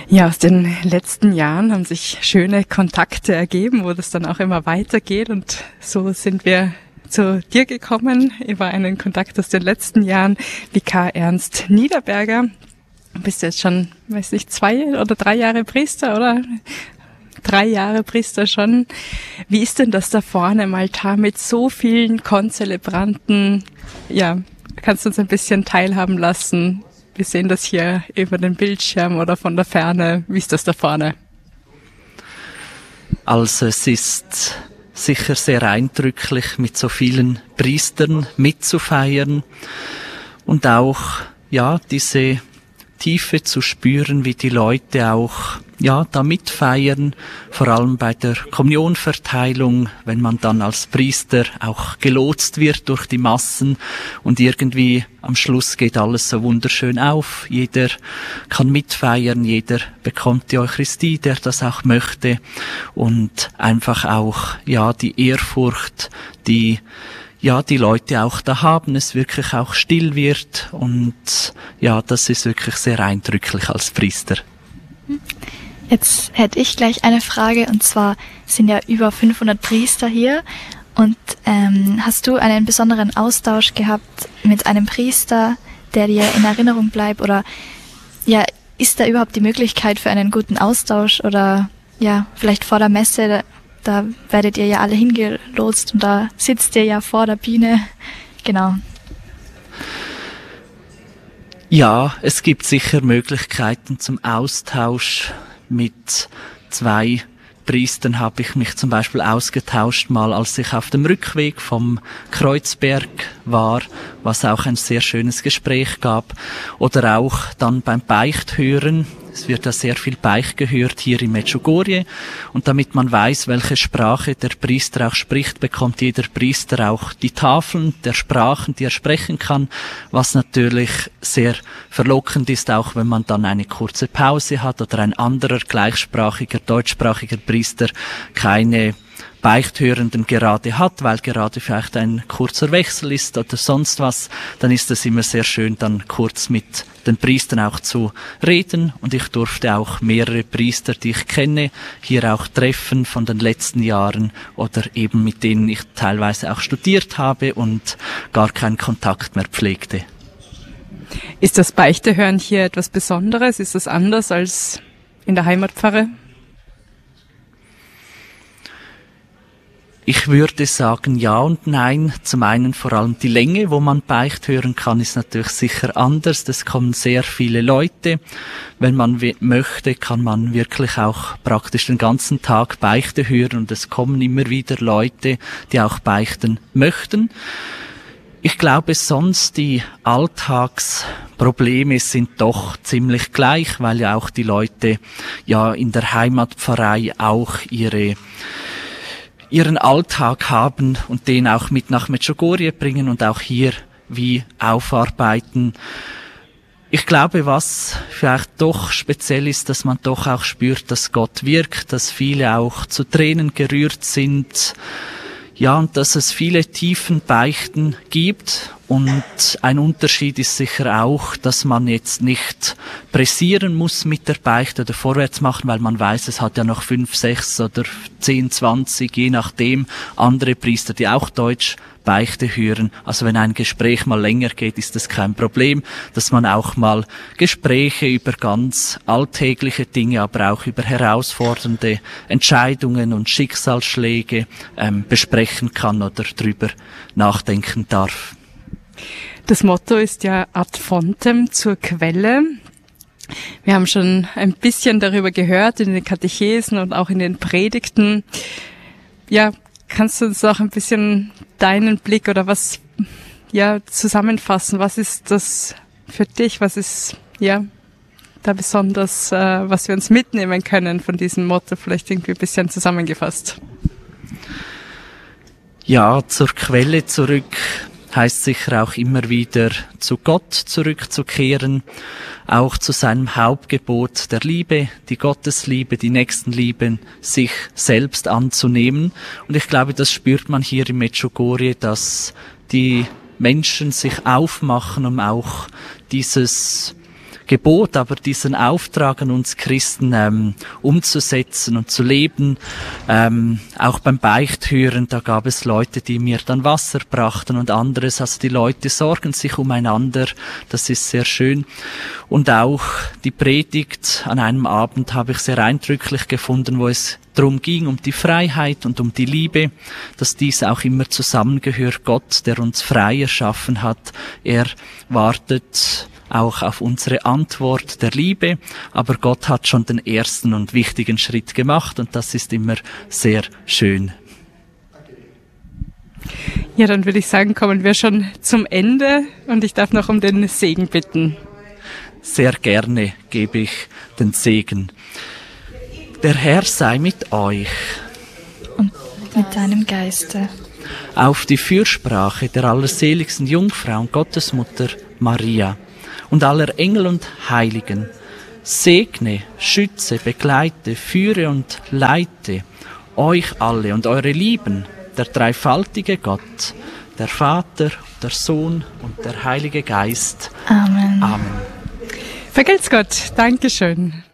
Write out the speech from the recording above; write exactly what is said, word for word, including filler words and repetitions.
Ja, aus den letzten Jahren haben sich schöne Kontakte ergeben, wo das dann auch immer weitergeht. Und so sind wir zu dir gekommen über einen Kontakt aus den letzten Jahren. Vikar Ernst Niederberger. Du bist jetzt schon, weiß nicht, zwei oder drei Jahre Priester, oder? Drei Jahre Priester schon. Wie ist denn das da vorne im Altar mit so vielen Konzelebranten? Ja, kannst du uns ein bisschen teilhaben lassen? Wir sehen das hier über den Bildschirm oder von der Ferne. Wie ist das da vorne? Also es ist sicher sehr eindrücklich, mit so vielen Priestern mitzufeiern und auch, ja, diese Tiefe zu spüren, wie die Leute auch, ja, da mitfeiern, vor allem bei der Kommunionverteilung, wenn man dann als Priester auch gelotst wird durch die Massen und irgendwie am Schluss geht alles so wunderschön auf. Jeder kann mitfeiern, jeder bekommt die Eucharistie, der das auch möchte und einfach auch, ja, die Ehrfurcht, die ja, die Leute auch da haben, es wirklich auch still wird und ja, das ist wirklich sehr eindrücklich als Priester. Jetzt hätte ich gleich eine Frage und zwar sind ja über fünfhundert Priester hier und ähm, hast du einen besonderen Austausch gehabt mit einem Priester, der dir in Erinnerung bleibt oder ja, ist da überhaupt die Möglichkeit für einen guten Austausch oder ja, vielleicht vor der Messe, da werdet ihr ja alle hingelotst und da sitzt ihr ja vor der Bühne. Genau. Ja, es gibt sicher Möglichkeiten zum Austausch. Mit zwei Priestern habe ich mich zum Beispiel ausgetauscht, mal als ich auf dem Rückweg vom Kreuzberg war, was auch ein sehr schönes Gespräch gab. Oder auch dann beim Beichthören. Es wird ja sehr viel Beicht gehört hier in Medjugorje. Und damit man weiß, welche Sprache der Priester auch spricht, bekommt jeder Priester auch die Tafeln der Sprachen, die er sprechen kann, was natürlich sehr verlockend ist, auch wenn man dann eine kurze Pause hat oder ein anderer gleichsprachiger, deutschsprachiger Priester keine Beichthörenden gerade hat, weil gerade vielleicht ein kurzer Wechsel ist oder sonst was, dann ist es immer sehr schön, dann kurz mit den Priestern auch zu reden. Und ich durfte auch mehrere Priester, die ich kenne, hier auch treffen von den letzten Jahren oder eben mit denen ich teilweise auch studiert habe und gar keinen Kontakt mehr pflegte. Ist das Beichtehören hier etwas Besonderes? Ist das anders als in der Heimatpfarre? Ich würde sagen ja und nein. Zum einen vor allem die Länge, wo man Beicht hören kann, ist natürlich sicher anders. Es kommen sehr viele Leute. Wenn man we- möchte, kann man wirklich auch praktisch den ganzen Tag Beichte hören und es kommen immer wieder Leute, die auch beichten möchten. Ich glaube, sonst die Alltagsprobleme sind doch ziemlich gleich, weil ja auch die Leute ja in der Heimatpfarrei auch ihre ihren Alltag haben und den auch mit nach Medjugorje bringen und auch hier wie aufarbeiten. Ich glaube, was vielleicht doch speziell ist, dass man doch auch spürt, dass Gott wirkt, dass viele auch zu Tränen gerührt sind, ja, und dass es viele tiefen Beichten gibt. Und ein Unterschied ist sicher auch, dass man jetzt nicht pressieren muss mit der Beichte oder vorwärts machen, weil man weiß, es hat ja noch fünf, sechs oder zehn, zwanzig, je nachdem, andere Priester, die auch Deutsch Beichte hören. Also wenn ein Gespräch mal länger geht, ist das kein Problem, dass man auch mal Gespräche über ganz alltägliche Dinge, aber auch über herausfordernde Entscheidungen und Schicksalsschläge ähm, besprechen kann oder drüber nachdenken darf. Das Motto ist ja ad fontem, zur Quelle. Wir haben schon ein bisschen darüber gehört in den Katechesen und auch in den Predigten. Ja, kannst du uns auch ein bisschen deinen Blick oder was ja zusammenfassen? Was ist das für dich? Was ist ja da besonders, äh, was wir uns mitnehmen können von diesem Motto? Vielleicht irgendwie ein bisschen zusammengefasst. Ja, zur Quelle zurück heißt sicher auch immer wieder zu Gott zurückzukehren, auch zu seinem Hauptgebot der Liebe, die Gottesliebe, die Nächstenliebe, sich selbst anzunehmen. Und ich glaube, das spürt man hier in Medjugorje, dass die Menschen sich aufmachen, um auch dieses Gebot, aber diesen Auftrag an uns Christen ähm, umzusetzen und zu leben. Ähm, auch beim Beichthören, da gab es Leute, die mir dann Wasser brachten und anderes. Also die Leute sorgen sich umeinander. Das ist sehr schön. Und auch die Predigt an einem Abend habe ich sehr eindrücklich gefunden, wo es darum ging, um die Freiheit und um die Liebe, dass dies auch immer zusammengehört. Gott, der uns frei erschaffen hat, er wartet auch auf unsere Antwort der Liebe, aber Gott hat schon den ersten und wichtigen Schritt gemacht und das ist immer sehr schön. Ja, dann würde ich sagen, kommen wir schon zum Ende und ich darf noch um den Segen bitten. Sehr gerne gebe ich den Segen. Der Herr sei mit euch. Und mit deinem Geiste. Auf die Fürsprache der allerseligsten Jungfrau und Gottesmutter Maria und aller Engel und Heiligen, segne, schütze, begleite, führe und leite euch alle und eure Lieben, der dreifaltige Gott, der Vater, der Sohn und der Heilige Geist. Amen. Amen. Vergelt's Gott. Dankeschön.